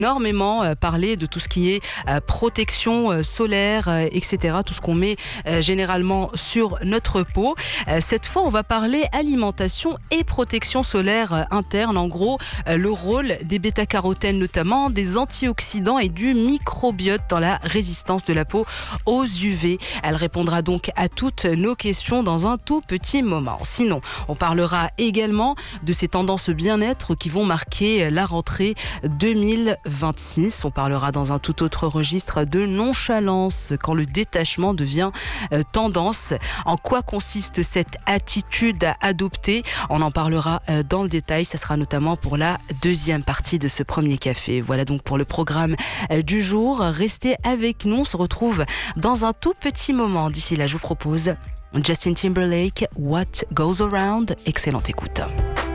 énormément parlé de tout ce qui est protection solaire, etc. Tout ce qu'on met généralement sur notre peau. Cette fois, on va parler alimentation et protection solaire interne. En gros, le rôle des bêta-carotènes notamment, des antioxydants et du microbiote dans la résistance de la peau aux UV. Elle répondra donc à toutes nos questions dans un tout petit moment. Sinon, on parlera également de ces tendances bien-être qui vont marquer la rentrée 2026. On parlera dans un tout autre registre de nonchalance quand le détachement devient tendance. En quoi consiste cette attitude à adopter? On en parlera dans le détail. Ça sera notamment pour la deuxième partie de ce premier café. Voilà donc pour le programme du jour. Restez avec nous. On se retrouve dans un tout petit moment. D'ici là, je vous propose Justin Timberlake, What Goes Around. Excellente écoute.